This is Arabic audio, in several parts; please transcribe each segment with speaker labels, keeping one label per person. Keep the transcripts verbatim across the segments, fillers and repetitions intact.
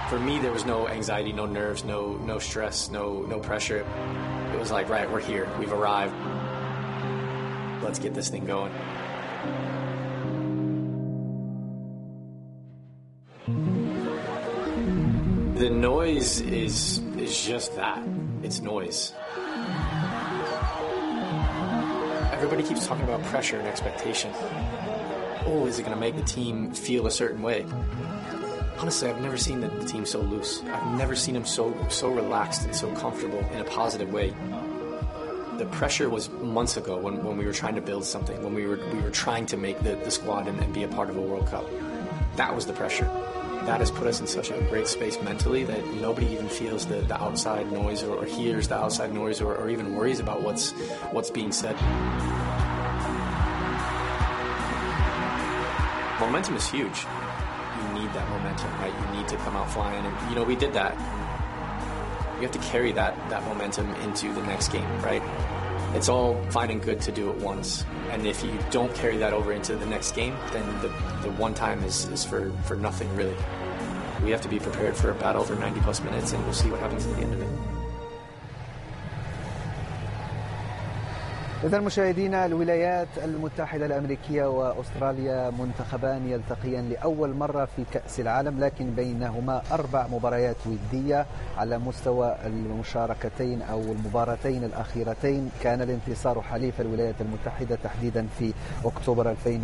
Speaker 1: For me, there was no anxiety, no nerves, no no stress, no no pressure. It was like, right, we're here, we've arrived. Let's get this thing going. The noise is is just that. It's noise. Everybody keeps talking about pressure and expectation. Oh, is it going to make the team feel a certain way? Honestly, I've never seen the, the team so loose. I've never seen them so so relaxed and so comfortable in a positive way. The pressure was months ago when, when we were trying to build something, when we were we were trying to make the, the squad and, and be a part of a World Cup. That was the pressure. That has put us in such a great space mentally that nobody even feels the, the outside noise or, or hears the outside noise or, or even worries about what's what's being said. Momentum is huge. You need that momentum, right? You need to come out flying, and you know we did that. You have to carry that that momentum into the next game, right? It's all fine and good to do it once, and if you don't carry that over into the next game, then the the one time is, is for, for nothing really. We have to be prepared for a battle for ninety plus minutes, and we'll see what happens at the end of it.
Speaker 2: إذا مشاهدينا، الولايات المتحدة الأمريكية وأستراليا منتخبان يلتقيان لأول مرة في كأس العالم، لكن بينهما أربع مباريات ودية على مستوى المشاركتين أو المباراتين الأخيرتين. كان الانتصار حليف الولايات المتحدة تحديدا في أكتوبر ألفين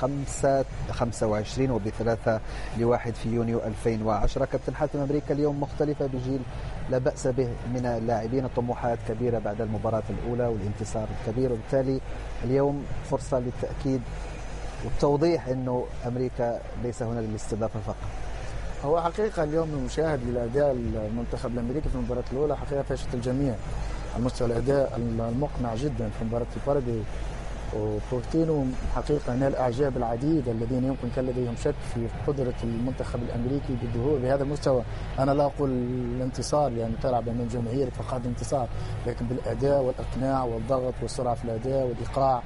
Speaker 2: وخمسة وعشرين وبثلاثة لواحد في يونيو ألفين وعشرة. كابتن حاتم، أمريكا اليوم مختلفة بجيل لا بأس به من اللاعبين، الطموحات كبيرة بعد المباراة الأولى والانتصار الكبير، وبالتالي اليوم فرصة للتأكيد والتوضيح أنه أمريكا ليس هنا للاستضافة فقط.
Speaker 3: هو حقيقة اليوم المشاهد للأداء المنتخب الأمريكي في المباراة الأولى حقيقة فاشت الجميع على مستوى الأداء المقنع جدا في مباراة الباراغواي، وبورتينو حقيقة نال إعجاب العديد الذين يمكن كان لديهم شك في قدرة المنتخب الأمريكي بالظهور بهذا المستوى. أنا لا أقول الانتصار لأنه يعني تلعب أمام جماهير فقط انتصار، لكن بالأداء والإقناع والضغط والسرعة في الأداء والإيقاع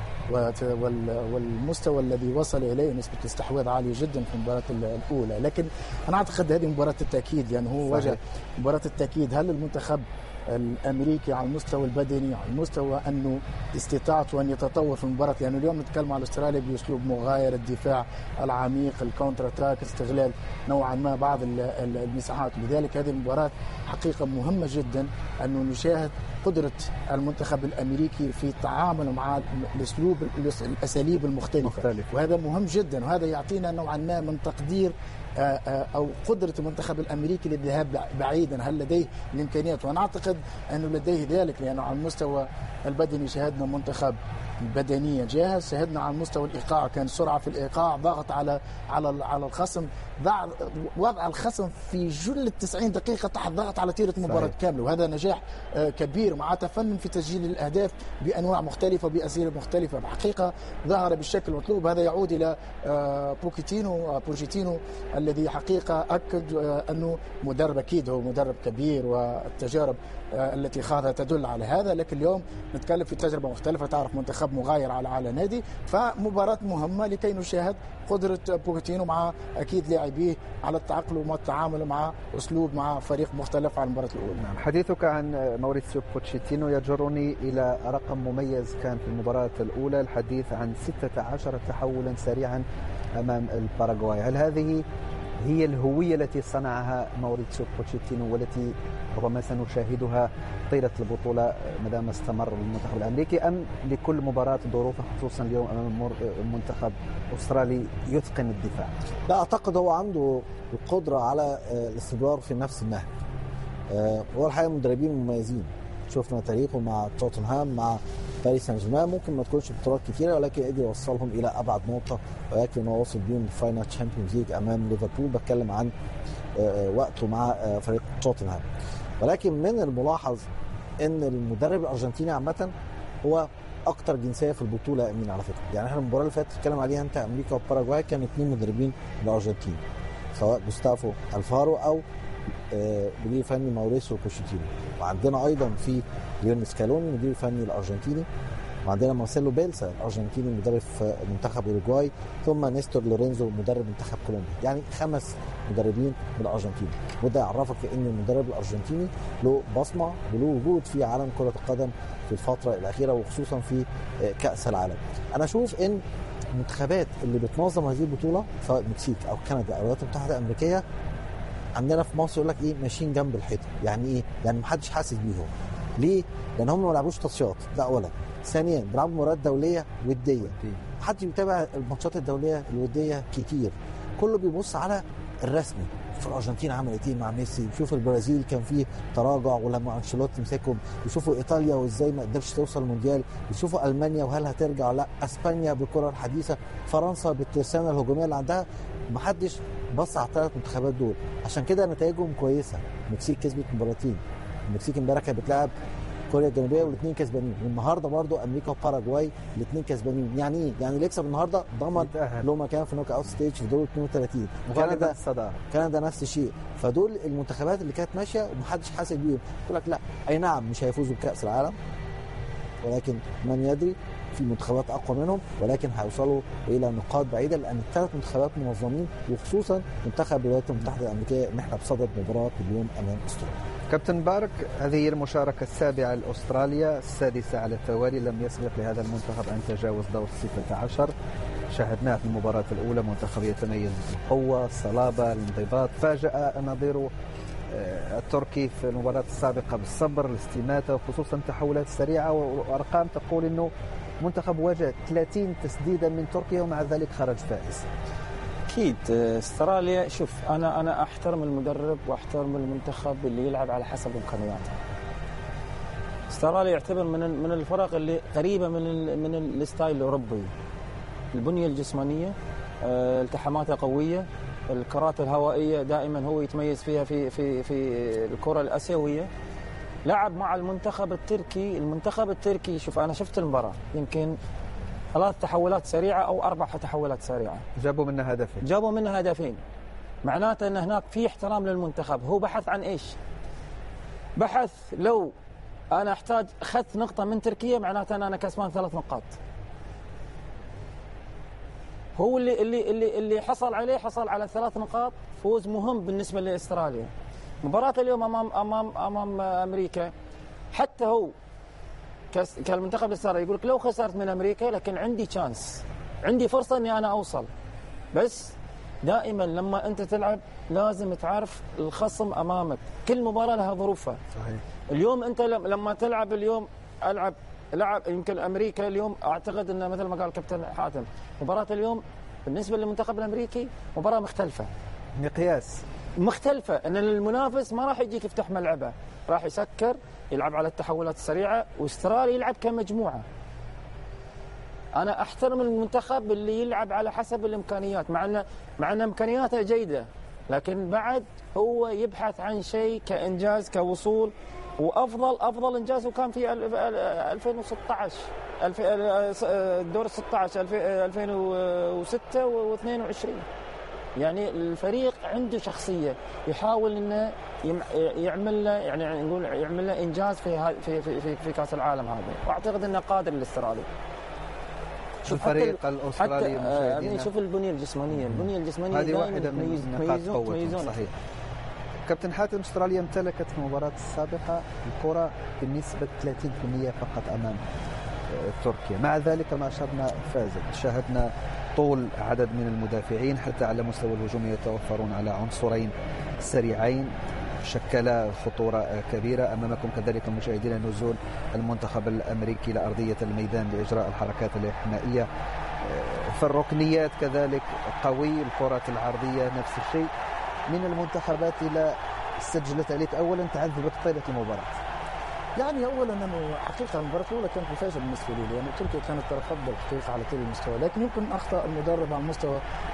Speaker 3: والمستوى الذي وصل إليه نسبة استحواذ عالية جدا في المباراة الأولى. لكن أنا أعتقد هذه مباراة التأكيد، يعني هو وجه مباراة التأكيد. هل المنتخب الامريكي على المستوى البدني، على المستوى انه استطاعته ان يتطور في المباراه، يعني اليوم نتكلم على استراليا باسلوب مغاير، الدفاع العميق، الكونتر اتاك، استغلال نوعا ما بعض المساحات. لذلك هذه المباراه حقيقه مهمه جدا انه نشاهد قدره المنتخب الامريكي في التعامل مع الاسلوب الاساليب المختلفه مختلف. وهذا مهم جدا، وهذا يعطينا نوعا ما من تقدير أو قدرة المنتخب الأمريكي للذهاب بعيدا، هل لديه الإمكانيات؟ وأنا أعتقد أنه لديه ذلك، لأنه على المستوى البدني شاهدنا منتخب بدنيا جاهز، شاهدنا على المستوى الإيقاع كان سرعة في الإيقاع، ضغط على على على الخصم، وضع الخصم في جل التسعين دقيقة تحت ضغط على تيرة مباراة كاملة، وهذا نجاح كبير مع تفنن في تسجيل الأهداف بأنواع مختلفة بأساليب مختلفة. بحقيقة ظهر بالشكل المطلوب. هذا يعود إلى بوكيتينو بوجيتينو الذي حقيقة أكد أنه مدرب، أكيد هو مدرب كبير والتجارب التي خاضها تدل على هذا، لكن اليوم نتكلم في تجربة مختلفة، تعرف منتخب مغاير على على نادي، فمباراة مهمة لكي نشاهد قدرة بوكيتينو مع أكيد لاعبيه على التأقلم والتعامل مع أسلوب مع فريق مختلف على المباراة الأولى.
Speaker 2: نعم. حديثك عن موريتسيو بوتشيتينو يجرني إلى رقم مميز كان في المباراة الأولى، الحديث عن ستة عشر تحولا سريعا أمام الباراغواي. هل هذه هي الهوية التي صنعها موريتسيو بوتشيتينو والتي ربما سنشاهدها طيلة البطولة مدام استمر المنتخب الأمريكي، أم لكل مباراة ظروفها خصوصا اليوم أمام منتخب أسترالي يتقن الدفاع؟
Speaker 4: لا، أعتقد هو عنده القدرة على الاستمرار في نفس النهج. هو الحقيقة مدربين مميزين، شفنا تاريخه مع توتنهام، مع باريس سان جيرمان، ممكن ما تكونش بطولات كثيره ولكن قدر يوصلهم الى ابعد نقطه، ولكن ان هو وصل بيهم الفاينل تشامبيونز ليج امام ليفربول. بتكلم عن وقته مع فريق توتنهام. ولكن من الملاحظ ان المدرب الارجنتيني عامه هو اكتر جنسيه في البطوله امين على فكره. يعني احنا المباراه اللي فاتت اتكلم عليها انت امريكا وباراغواي، كان اثنين مدربين الارجنتين، سواء جوستافو الفارو او مدير فني ماوريسيو بوتشيتينو. وعندنا ايضا في ليون سكالوني مدير فني الارجنتيني، وعندنا مارسيلو بيلسا الارجنتيني مدرب منتخب اوروجواي، ثم نيستور لورينزو مدرب منتخب كولومبيا. يعني خمس مدربين من الارجنتين، وده يعرفك ان المدرب الارجنتيني له بصمه وله وجود في عالم كره القدم في الفتره الاخيره، وخصوصا في كاس العالم. انا اشوف ان المنتخبات اللي بتنظم هذه البطوله سواء المكسيك او كندا او الولايات المتحده الامريكيه، عندنا في مصر يقول لك ايه ماشيين جنب الحيطه. يعني ايه؟ يعني محدش حاسس بيهم. ليه؟ لان هم ما بيلعبوش تصفيات، ده اولا. ثانيا بيلعبوا مباريات دوليه وديه، محدش بيتابع الماتشات الدوليه الوديه كتير، كله بيبص على الرسمي. في الارجنتين عملت ايه مع ميسي، يشوف البرازيل كان فيه تراجع ولما انشيلوتي مسكهم، يشوفوا ايطاليا وازاي ما قدرتش توصل المونديال، يشوفوا المانيا وهل هترجع ولا لا، اسبانيا بالكره الحديثه، فرنسا بالترسانه الهجوميه اللي عندها. محدش بص على الثلاث منتخبات دول، عشان كده نتائجهم كويسه. المكسيك كسبت مباراتين، المكسيك امبارح كانت بتلعب كوريا الجنوبيه والاثنين كسبانين، والنهارده برضو امريكا وباراجواي الاثنين كسبانين. يعني ايه؟ يعني اللي يكسب النهارده ضمن له مكان في نوك اوت ستيج في دور اثنين وثلاثين.
Speaker 2: وكندا الصداره،
Speaker 4: كندا نفس الشيء. فدول المنتخبات اللي كانت ماشيه ومحدش حاسس بيهم. يقول لك لا، اي نعم مش هيفوزوا بكاس العالم، ولكن من يدري، في منتخبات اقوى منهم، ولكن هيوصلوا الى نقاط بعيده، لان الثلاث منتخبات منظمين، وخصوصا منتخب الولايات المتحده الامريكيه ان احنا بصدد مباراه اليوم امام استراليا.
Speaker 2: كابتن بارك، هذه المشاركه السابعه لاستراليا، السادسه على التوالي، لم يسبق لهذا المنتخب ان تجاوز دور ستة عشر. شاهدناه في المباراه الاولى، منتخب يتميز بالقوه، الصلابه، الانضباط. فاجأ نظيره التركي في المباراة السابقة بالصبر، الاستماتة، وخصوصا التحولات السريعة، وأرقام تقول أنه منتخب واجه ثلاثين تسديدا من تركيا ومع ذلك خرج فائز.
Speaker 5: أكيد استراليا، شوف أنا أنا أحترم المدرب وأحترم المنتخب اللي يلعب على حسب إمكانياته. استراليا يعتبر من من الفرق اللي قريبة من من الستايل الأوروبي، البنية الجسمانية، التحاماتها قوية، الكرات الهوائية دائما هو يتميز فيها في في في الكرة الآسيوية. لعب مع المنتخب التركي، المنتخب التركي شوف أنا شفت المباراة، يمكن ثلاث تحولات سريعة أو أربع تحولات سريعة،
Speaker 2: جابوا منها هدفين
Speaker 5: جابوا منها هدفين معناته أن هناك في احترام للمنتخب. هو بحث عن إيش؟ بحث لو أنا أحتاج أخذت نقطة من تركيا معناته أن أنا كسبان ثلاث نقاط. هو اللي اللي اللي اللي حصل عليه، حصل على ثلاث نقاط، فوز مهم بالنسبه لاستراليا. مباراه اليوم امام امام امام امريكا، حتى هو كالمنتخب الاسترالي يقول لك لو خسرت من امريكا لكن عندي تشانس، عندي فرصه اني انا اوصل. بس دائما لما انت تلعب لازم تعرف الخصم امامك، كل مباراه لها ظروفها.
Speaker 2: صحيح.
Speaker 5: اليوم انت لما تلعب اليوم العب لعب يمكن امريكا اليوم، اعتقد انه مثل ما قال الكابتن حاتم، مباراه اليوم بالنسبه للمنتخب الامريكي مباراه مختلفه،
Speaker 2: مقياس
Speaker 5: مختلفه، ان المنافس ما راح يجيك يفتح ملعبه، راح يسكر، يلعب على التحولات السريعه، واستراليا يلعب كمجموعه. انا احترم المنتخب اللي يلعب على حسب الامكانيات، مع ان مع ان امكانياته جيده، لكن بعد هو يبحث عن شيء كانجاز كوصول. وافضل افضل انجاز كان في ألفين وستة عشر الدور ستة عشر ألفين وستة واثنين وعشرين. يعني الفريق عنده شخصيه، يحاول انه يعمل له يعني نقول يعمل له انجاز في في في في, في كاس العالم هذا، واعتقد انه قادر الاسترالي.
Speaker 2: شوف الفريق الاسترالي
Speaker 5: مشاهدينا، شوف البنيه الجسمانيه، البنيه الجسمانيه
Speaker 2: هذه واحده من نقاط قوتهم. صحيح. كابتن حاتم، استراليا امتلكت في المباراة السابقة الكرة بنسبة ثلاثين بالمئة فقط أمام تركيا، مع ذلك ما أشرنا فازت. شاهدنا طول عدد من المدافعين، حتى على مستوى الهجوم يتوفرون على عنصرين سريعين، شكل خطورة كبيرة أمامكم. كذلك مشاهدينا نزول المنتخب الأمريكي لأرضية الميدان لإجراء الحركات الإحمائية، فالركنيات كذلك قوي، الكرات العرضية نفس الشيء. من المنتخبات إلى سجلت عليك أولا تعذبت طيلة المباراة.
Speaker 3: يعني أولا أنه حقيقة المباراة الأولى كانت مفاجأة بالنسبة لي، لأن يعني تركيا كانت تتفضل حقيقة على كل المستوى، لكن يمكن أخطأ المدرب على المستوى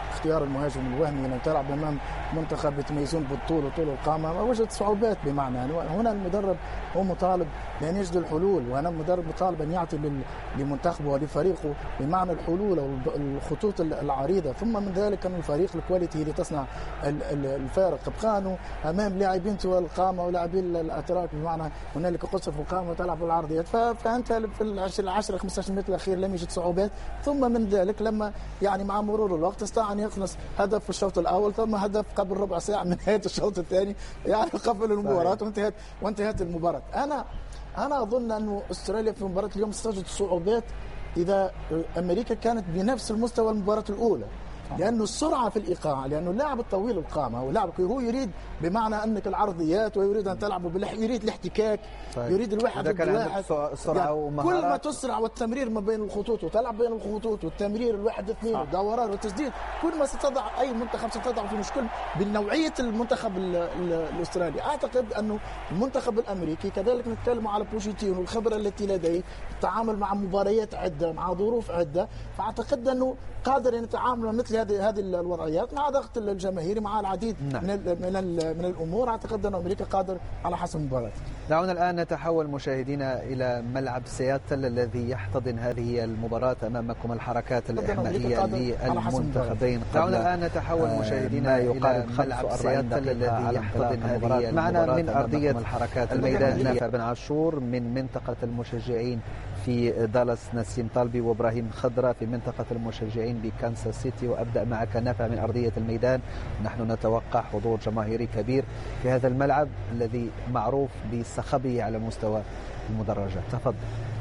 Speaker 3: اختيار المهاجم الوهمي لأن تلعب أمام منتخب يتميزون بالطول وطول القامة وجد صعوبات. بمعنى يعني هنا المدرب هو مطالب بأن يجد الحلول، وهنا المدرب مطالب أن يعطي لمنتخبه ولفريقه بمعنى الحلول أو الخطوط العريضة. ثم من ذلك أن الفريق الكواليتي اللي تصنع الفارق بقانه أمام لاعبين طوال القامة ولاعبين الأتراك، بمعنى هنالك قصة في القامة وتلعب بالعرضيات. فأنت في العشرة خمسة عشر متر الأخير لم يجد صعوبات. ثم من ذلك لما يعني مع مرور الوقت استطاع أن يخلص هدف في الشوط الأول، ثم هدف قبل ربع ساعة من نهاية الشوط الثاني، يعني قبل المباراة وانتهت وانتهت المباراة. أنا أنا أظن أنه أستراليا في مباراة اليوم ستجد صعوبات إذا أمريكا كانت بنفس المستوى المباراة الأولى، لأنه السرعة في الإيقاع، لأنه اللاعب الطويل القامة ولاعب هو يريد بمعنى أنك العرضيات ويريد أن تلعب بالح... يريد الاحتكاك،
Speaker 2: طيب.
Speaker 3: يريد الواحد ضد واحد،
Speaker 2: سرعة
Speaker 3: يعني
Speaker 2: ومهارات.
Speaker 3: كل ما تسرع والتمرير ما بين الخطوط وتلعب بين الخطوط والتمرير الواحد اثنين والدوران والتسديد، كل ما ستضع أي منتخب ستضع في مشكلة بنوعية المنتخب الأسترالي. أعتقد أنه المنتخب الأمريكي كذلك نتكلم على بوشيتينو والخبرة التي لديه، التعامل مع مباريات عدة مع ظروف عدة، فأعتقد أنه قادر أن يتعامل مع مثل هذه هذه الوضعيات مع ضغط الجماهيري مع العديد نعم. من ال من ال من الامور. اعتقد ان امريكا قادر على حسم المباراه.
Speaker 2: دعونا الان نتحول مشاهدينا الى ملعب سياتل الذي يحتضن هذه المباراه. امامكم الحركات الاحمائيه للمنتخبين. دعونا الان نتحول مشاهدينا الى ملعب سياتل الذي يحتضن هذه معنا من ارضيه الميدان نافع بن عاشور، من منطقه المشجعين في دالاس نسيم طالبي وابراهيم خضرة في منطقة المشجعين بكانساس سيتي. وأبدأ معك نافع من أرضية الميدان. نحن نتوقع حضور جماهيري كبير في هذا الملعب الذي معروف بصخبه على مستوى المدرجات. تفضل.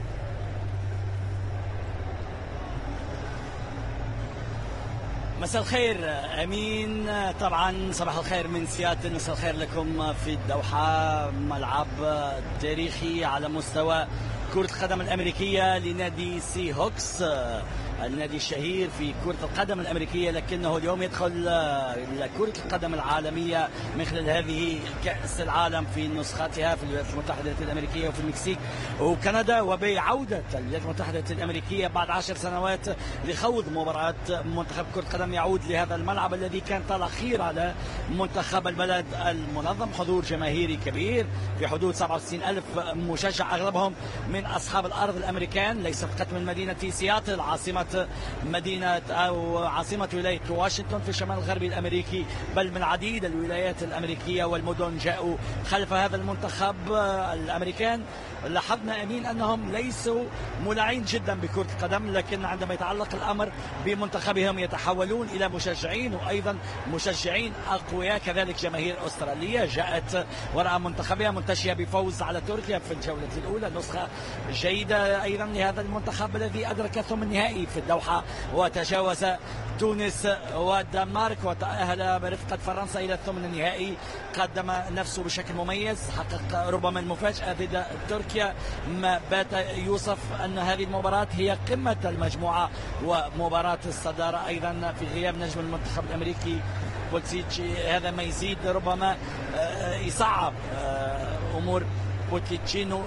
Speaker 6: مساء الخير أمين. طبعا صباح الخير من سياتل، مساء الخير لكم في الدوحة، ملعب تاريخي على مستوى كرة القدم الأمريكية لنادي سي هوكس، النادي الشهير في كرة القدم الأمريكية، لكنه اليوم يدخل كرة القدم العالمية من خلال هذه كأس العالم في نسختها في الولايات المتحدة الأمريكية وفي المكسيك وكندا، وبعودة الولايات المتحدة الأمريكية بعد عشر سنوات لخوض مباراة منتخب كرة القدم يعود لهذا الملعب الذي كان طال خير على منتخب البلد المنظم. حضور جماهيري كبير في حدود سبعة وستين ألف مشجع، أغلبهم من أصحاب الأرض الأمريكان، ليس فقط من مدينة سياتل عاصمة مدينة أو عاصمة ولاية واشنطن في الشمال الغربي الأمريكي، بل من عديد الولايات الأمريكية والمدن جاءوا خلف هذا المنتخب الأمريكان. لاحظنا أمين أنهم ليسوا مولعين جدا بكرة القدم، لكن عندما يتعلق الأمر بمنتخبهم يتحولون إلى مشجعين، وأيضا مشجعين أقوياء. كذلك جماهير أسترالية جاءت وراء منتخبها منتشية بفوز على تركيا في الجولة الأولى، نسخة جيدة أيضا لهذا المنتخب الذي أدرك ثم النهائي في الدوحة وتجاوز تونس والدنمارك وتأهل برفقة فرنسا إلى الثمن النهائي. قدم نفسه بشكل مميز، حقق ربما المفاجأة ضد تركيا، ما بات يوصف أن هذه المباراة هي قمة المجموعة ومباراة الصدارة أيضا في غياب نجم المنتخب الأمريكي بولتيتش. هذا ما يزيد ربما يصعب أمور بوتشينو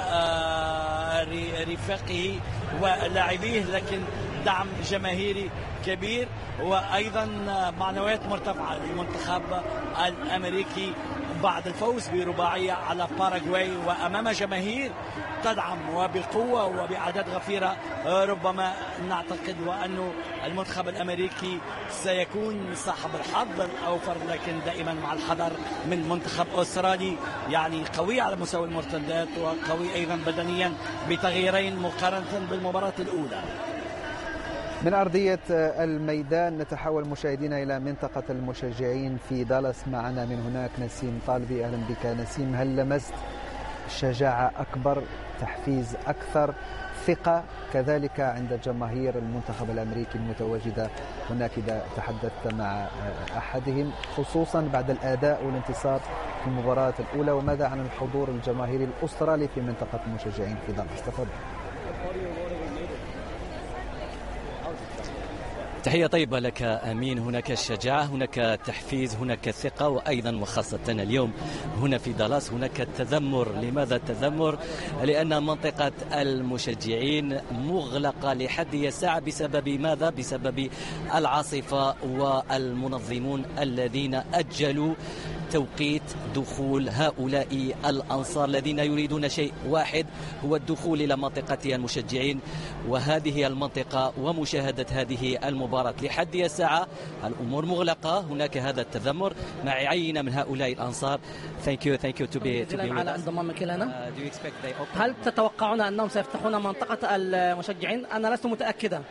Speaker 6: ورفاقه ولاعبيه، لكن دعم جماهيري كبير وأيضا معنويات مرتفعة للمنتخب الأمريكي بعد الفوز برباعية على باراغواي وأمام جماهير تدعم وبقوة وبأعداد غفيرة. ربما نعتقد وأنه المنتخب الأمريكي سيكون صاحب الحظ الأوفر، لكن دائما مع الحذر من منتخب أسترالي يعني قوي على مستوى المرتدات وقوي أيضا بدنيا بتغييرين مقارنة بالمباراة الأولى.
Speaker 2: من أرضية الميدان نتحول مشاهدينا إلى منطقة المشجعين في دالاس. معنا من هناك نسيم طالبي. أهلا بك نسيم. هل لمست شجاعة أكبر، تحفيز أكثر، ثقة كذلك عند جماهير المنتخب الأمريكي المتواجدة هناك إذا تحدثت مع أحدهم، خصوصا بعد الأداء والانتصار في المباراة الأولى؟ وماذا عن الحضور الجماهيري الأسترالي في منطقة المشجعين في دالاس؟ تفضل.
Speaker 7: تحية طيبة لك أمين. هناك الشجاعة، هناك تحفيز، هناك الثقة، وأيضا وخاصة اليوم هنا في دالاس هناك التذمر. لماذا التذمر؟ لأن منطقة المشجعين مغلقة لحد الساعة. بسبب ماذا؟ بسبب العاصفة والمنظمون الذين أجلوا توقيت دخول هؤلاء الأنصار الذين يريدون شيء واحد، هو الدخول إلى منطقة المشجعين وهذه المنطقة ومشاهدة هذه المباراة. لحد الساعة الأمور مغلقة، هناك هذا التذمر مع عينة من هؤلاء الأنصار. Thank you, thank you to be, to be
Speaker 8: على انضمامك لنا. هل تتوقعون أنهم سيفتحون منطقة المشجعين؟ أنا لست متأكدا.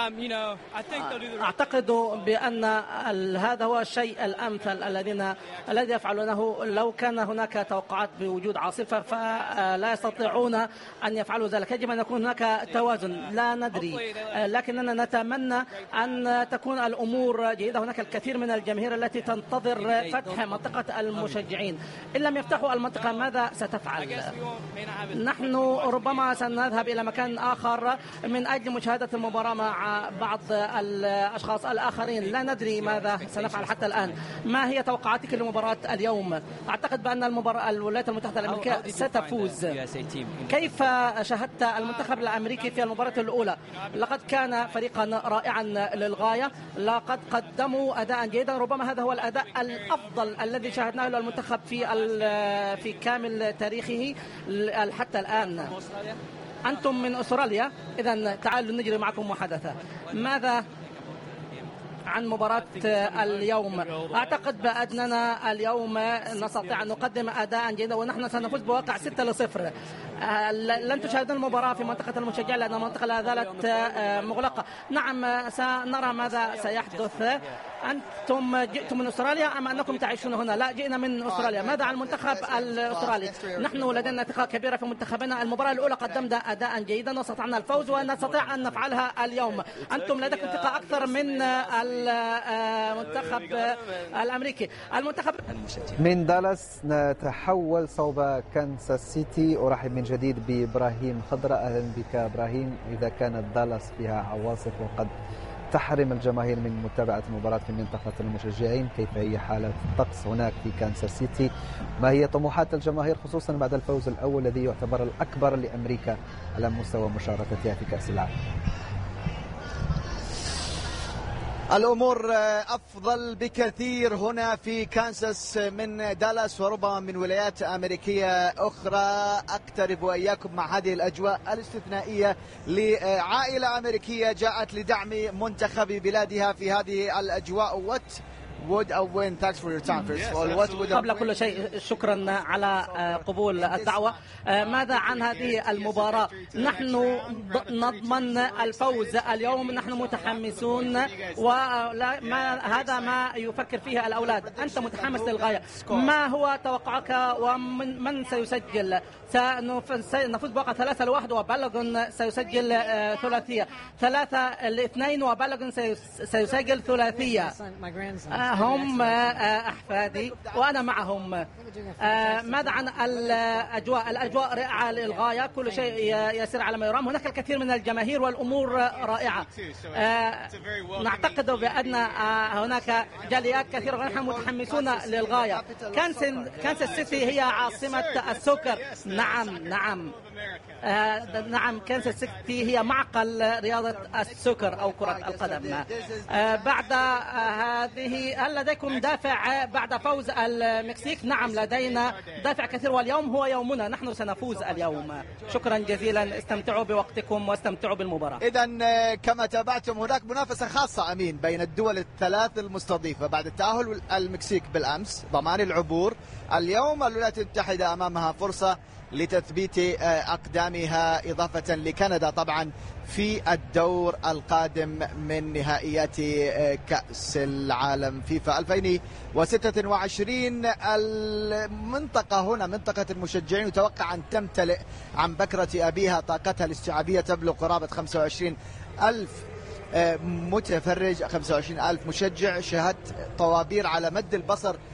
Speaker 8: أعتقد بأن هذا هو الشيء الأمثل الذين الذي يفعلونه. لو كان هناك توقعات بوجود عاصفة فلا يستطيعون أن يفعلوا ذلك. يجب أن يكون هناك توازن. لا ندري، لكننا نتمنى أن تكون الأمور جيدة. هناك الكثير من الجماهير التي تنتظر فتح منطقة المشجعين. إن لم يفتحوا المنطقة ماذا ستفعل؟ نحن ربما سنذهب إلى مكان آخر من أجل مشاهدة المباراة مع بعض الأشخاص الآخرين. لا ندري ماذا سنفعل حتى الآن. ما هي توقعاتك لمباراة اليوم؟ أعتقد بأن المباراة الولايات المتحدة الأمريكية ستفوز. كيف شاهدت المنتخب الأمريكي في المباراة الأولى؟ لقد كان فريقا رائعا للغاية، لقد قدموا أداء جيدا. ربما هذا هو الأداء الأفضل الذي شاهدناه للمنتخب في في كامل تاريخه حتى الآن. أنتم من أستراليا، إذن تعالوا نجري معكم محادثة. ماذا عن مباراة اليوم؟ أعتقد بأننا اليوم نستطيع أن نقدم أداء جيدا ونحن سنفوز بواقع ستة لصفر. لن تشاهدون المباراة في منطقة المشجعين لأن المنطقة لا زالت مغلقة. نعم، سنرى ماذا سيحدث. أنتم جئتم من أستراليا أم أنكم تعيشون هنا؟ لا، جئنا من أستراليا. ماذا عن المنتخب الأسترالي؟ نحن لدينا ثقة كبيرة في منتخبنا. المباراة الأولى قدمنا أداء جيدا واستطعنا الفوز ونستطيع أن نفعلها اليوم. أنتم لديكم ثقة أكثر من المنتخب الأمريكي. المنتخب
Speaker 2: من دالاس نتحول صوب كانساس سيتي. أرحب من جديد بإبراهيم خضرة. أهلا بك إبراهيم. إذا كانت دالاس فيها عواصف وقد تحرم الجماهير من متابعة المباراة في منطقة المشجعين، كيف هي حالة الطقس هناك في كانساس سيتي؟ ما هي طموحات الجماهير خصوصا بعد الفوز الأول الذي يعتبر الأكبر لأمريكا على مستوى مشاركتها في كأس العالم؟
Speaker 9: الأمور أفضل بكثير هنا في كانساس من دالاس وربما من ولايات أمريكية أخرى. أقترب وإياكم مع هذه الأجواء الاستثنائية لعائلة أمريكية جاءت لدعم منتخب بلادها في هذه الأجواء. What would a win? Thanks for your time, first of all. What would
Speaker 8: قبل كل شيء شكرا على قبول الدعوة. ماذا عن هذه المباراة؟ نحن نضمن الفوز اليوم. نحن متحمسون وهذا ما يفكر فيه الأولاد. أنت متحمس للغاية. ما هو توقعك ومن من سيسجل؟ سنفوز بواقع ثلاثة لواحد وبالغون سيسجل ثلاثية. ثلاثة لاثنين وبالغون سيسجل ثلاثية. هم أحفادي وأنا معهم. ماذا عن الأجواء؟ الأجواء رائعة للغاية. كل شيء يسير على ما يرام. هناك الكثير من الجماهير والأمور رائعة. نعتقد بأن هناك جاليات كثيرة ونحن متحمسون للغاية. كانساس سيتي هي عاصمة السكر. نعم نعم آه نعم كانساس سيتي هي معقل رياضة السكر أو كرة القدم. آه بعد آه هذه هل لديكم دافع بعد فوز المكسيك؟ نعم لدينا دافع كثير واليوم هو يومنا. نحن سنفوز اليوم. شكرا جزيلا. استمتعوا بوقتكم واستمتعوا بالمباراة.
Speaker 9: إذن كما تابعتم هناك منافسة خاصة أمين بين الدول الثلاث المستضيفة بعد التأهل المكسيك بالأمس ضمان العبور. اليوم الولايات المتحدة أمامها فرصة لتثبيت أقدامها إضافة لكندا طبعا في الدور القادم من نهائيات كأس العالم فيفا ألفين وستة وعشرين. المنطقة هنا منطقة المشجعين يتوقع أن تمتلئ عن بكرة أبيها. طاقتها الاستيعابية تبلغ قرابة خمسة وعشرين ألف متفرج، خمسة وعشرين ألف مشجع. شهدت طوابير على مد البصر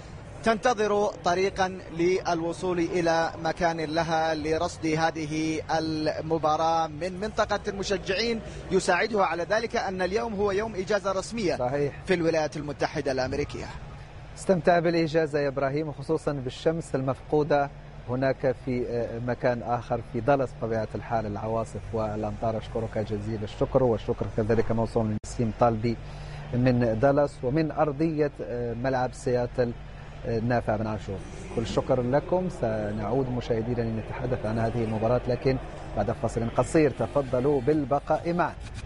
Speaker 9: تنتظر طريقا للوصول إلى مكان لها لرصد هذه المباراة من منطقة المشجعين. يساعدها على ذلك أن اليوم هو يوم إجازة رسمية
Speaker 2: صحيح.
Speaker 9: في الولايات المتحدة الأمريكية.
Speaker 2: استمتع بالإجازة يا إبراهيم، وخصوصا بالشمس المفقودة هناك في مكان آخر في دالاس بطبيعة الحال، العواصف والأمطار. أشكرك جزيل الشكر، والشكر كذلك موصول من نسيم طالبي من دالاس ومن أرضية ملعب سياتل نافع بن عاشور. كل الشكر لكم. سنعود مشاهدينا لنتحدث عن هذه المباراة لكن بعد فاصل قصير. تفضلوا بالبقاء معنا.